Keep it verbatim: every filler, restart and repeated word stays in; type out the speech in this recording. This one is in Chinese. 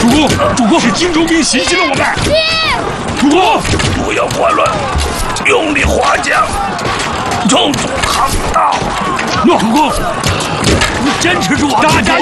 主公，主公，是荆州兵袭击了我们。主公， 不要慌乱，用力划桨，正中航道。 主公，你坚持住啊！大家。